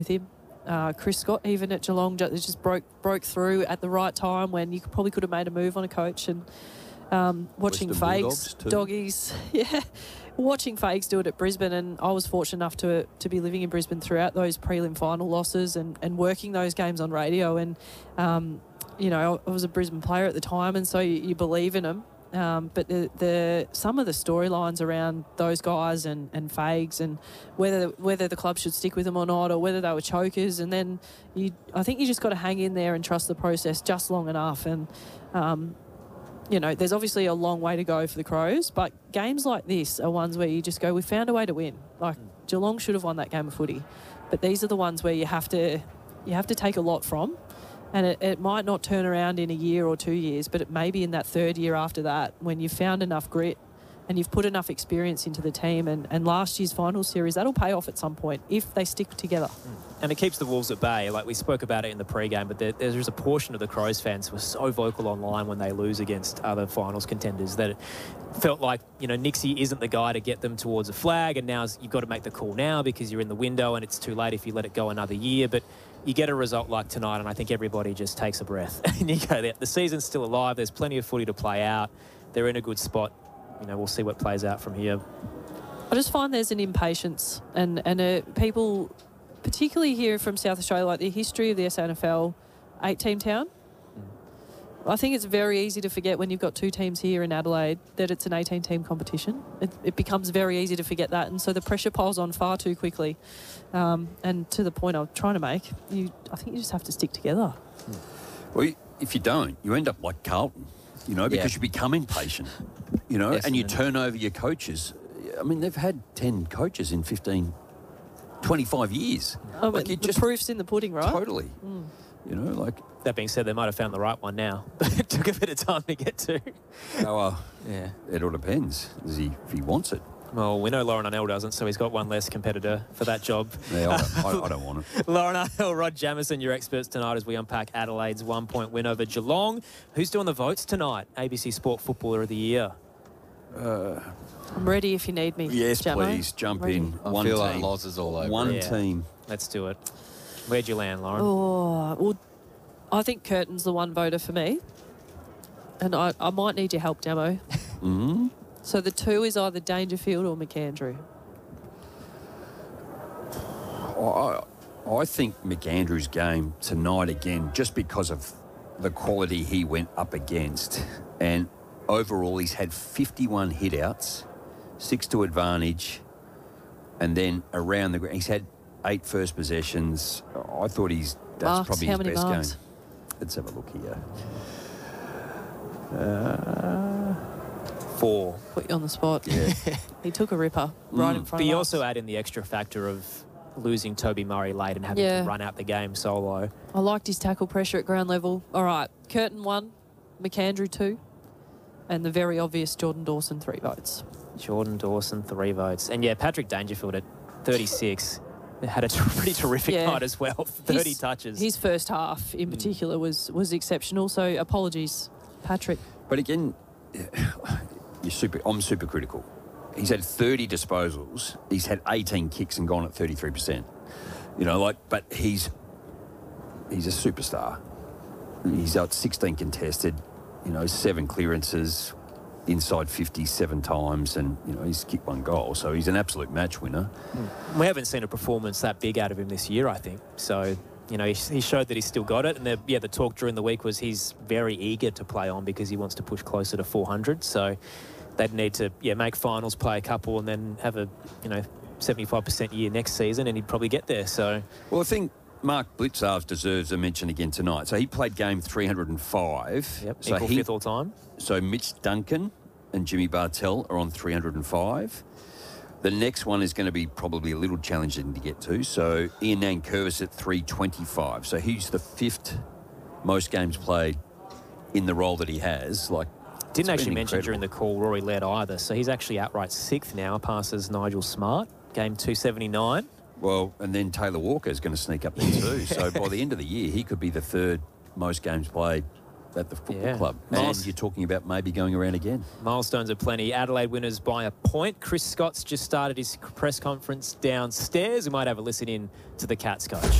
with him. Chris Scott, even at Geelong, just broke through at the right time when you probably could have made a move on a coach. And watching Fags, doggies, watching Fags do it at Brisbane, and I was fortunate enough to be living in Brisbane throughout those prelim final losses and working those games on radio. And I was a Brisbane player at the time, and so you believe in them. But some of the storylines around those guys and Fags, and whether the club should stick with them or not, or whether they were chokers, and then I think you just got to hang in there and trust the process just long enough. And there's obviously a long way to go for the Crows, but games like this are ones where you just go, we found a way to win. Like Geelong should have won that game of footy, but these are the ones where you have to take a lot from. And it might not turn around in a year or 2 years, but it may be in that third year after that when you've found enough grit and you've put enough experience into the team. And last year's final series, that'll pay off at some point if they stick together. And it keeps the Wolves at bay. Like we spoke about it in the pre-game, but there's a portion of the Crows fans who are so vocal online when they lose against other finals contenders that it felt like, Nixie isn't the guy to get them towards a flag, and now you've got to make the call now because you're in the window and it's too late if you let it go another year. But you get a result like tonight, and I think everybody just takes a breath. And you go, the season's still alive. There's plenty of footy to play out. They're in a good spot. We'll see what plays out from here. I just find there's an impatience, and people, particularly here from South Australia, like the history of the SANFL, 8-team town. I think it's very easy to forget when you've got two teams here in Adelaide that it's an 18-team competition. It becomes very easy to forget that, and so the pressure piles on far too quickly. And to the point I'm trying to make, I think you just have to stick together. Well, if you don't, you end up like Carlton, because you become impatient, Yes, and you turn over your coaches. I mean, they've had 10 coaches in 15, 25 years. Oh, like the proof's in the pudding, right? Totally. That being said, they might have found the right one now. It took a bit of time to get to. It all depends. If he wants it. Well, we know Lauren Arnell doesn't, so he's got one less competitor for that job. Yeah, I don't want it. Lauren Arnell, Rod Jamieson, your experts tonight as we unpack Adelaide's 1-point win over Geelong. Who's doing the votes tonight? ABC Sport Footballer of the Year. I'm ready if you need me. Yes, Jamo. please, jump in. I feel like Loz is all over. One team. Let's do it. Where'd you land, Lauren? Oh, well, I think Curtin's the one voter for me. And I might need your help, Damo. Mm-hmm. So the two is either Dangerfield or McAndrew. I think McAndrew's game tonight again, just because of the quality he went up against. And overall, he's had 51 hitouts, 6 to advantage, and then around the ground. He's had 8 first possessions. I thought that's marks, probably how his many best marks? game. Let's have a look here. 4. Put you on the spot. Yeah. He took a ripper right in front But of you us. also add in the extra factor of losing Toby Murray late and having to run out the game solo. I liked his tackle pressure at ground level. All right, Curtin 1, McAndrew 2, and the very obvious Jordan Dawson 3 votes. Jordan Dawson 3 votes. And Patrick Dangerfield at 36 had a pretty terrific night as well. 30 touches. His first half in particular was exceptional, so apologies, Patrick. But again, I'm super critical. He's had 30 disposals. He's had 18 kicks and gone at 33%. But he's a superstar. He's got 16 contested, 7 clearances, inside 57 times, and, he's kicked 1 goal. So he's an absolute match winner. We haven't seen a performance that big out of him this year, I think. So, he showed that he's still got it. And the talk during the week was he's very eager to play on because he wants to push closer to 400. So they'd need to, make finals, play a couple, and then have a, 75% year next season, and he'd probably get there. So, well, I think Mark Blitzarves deserves a mention again tonight. So he played game 305. Yep, so equal 5th all time. So Mitch Duncan and Jimmy Bartell are on 305. The next one is going to be probably a little challenging to get to. So Ian Nankervis at 325. So he's the 5th most games played in the role that he has. Didn't actually mention during the call Rory Laird either. So he's actually outright 6th now, passes Nigel Smart, game 279. Well, and then Taylor Walker is going to sneak up there too. So by the end of the year, he could be the 3rd most games played at the football club. And you're talking about maybe going around again. Milestones are plenty. Adelaide winners by a point. Chris Scott's just started his press conference downstairs. We might have a listen in to the Cats coach.